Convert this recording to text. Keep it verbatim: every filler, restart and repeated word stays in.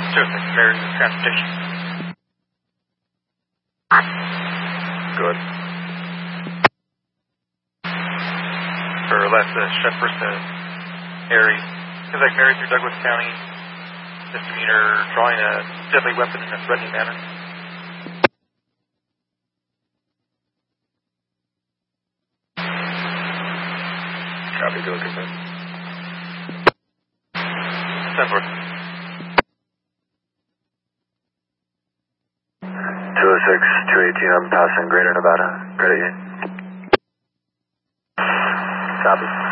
two oh six, Mary's transportation. Good. For less uh, Shepherd to Harry. Seems like Mary through Douglas County. Misdemeanor drawing a deadly weapon in a threatening manner. Copy, go look at that. ten four. two oh six, two eighteen, I'm passing Greater Nevada. Credit you. Copy.